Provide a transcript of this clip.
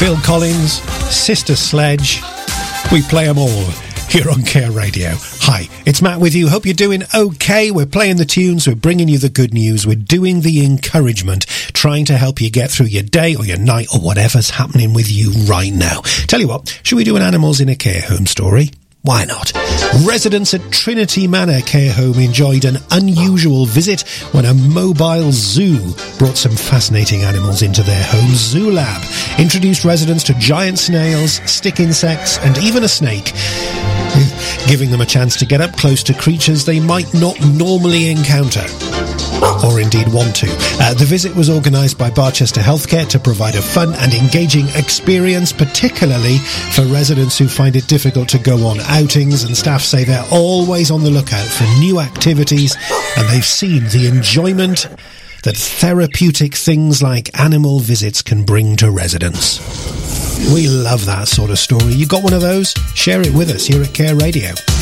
Phil Collins, Sister Sledge. We play them all here on Care Radio. Hi, it's Matt with you. Hope you're doing okay. We're playing the tunes, we're bringing you the good news, we're doing the encouragement, trying to help you get through your day or your night or whatever's happening with you right now. Tell you what, should we do an Animals in a Care Home story? Why not? Residents at Trinity Manor Care Home enjoyed an unusual visit when a mobile zoo brought some fascinating animals into their home. Zoo Lab introduced residents to giant snails, stick insects, and even a snake, giving them a chance to get up close to creatures they might not normally encounter. Or indeed want to. The visit was organised by Barchester Healthcare to provide a fun and engaging experience, particularly for residents who find it difficult to go on outings, and staff say they're always on the lookout for new activities, and they've seen the enjoyment that therapeutic things like animal visits can bring to residents. We love that sort of story. You got one of those? Share it with us here at Care Radio.